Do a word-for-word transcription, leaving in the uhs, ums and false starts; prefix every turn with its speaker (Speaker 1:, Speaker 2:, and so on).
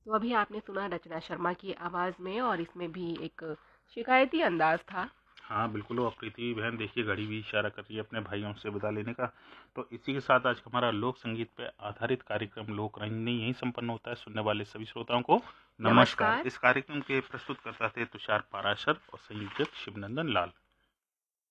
Speaker 1: तो अभी आपने सुना रचना शर्मा की आवाज़ में, और इसमें भी एक शिकायती अंदाज था।
Speaker 2: हाँ बिल्कुल। और प्रीति बहन देखिए घड़ी भी इशारा कर रही है अपने भाइयों से विदा लेने का। तो इसी के साथ आज हमारा लोक संगीत पे आधारित कार्यक्रम लोक रंजनी यही संपन्न होता है। सुनने वाले सभी श्रोताओं को नमस्कार।
Speaker 1: नमस्कार।
Speaker 2: इस कार्यक्रम के प्रस्तुत करता थे तुषार पाराशर और संयोजक शिवनंदन लाल।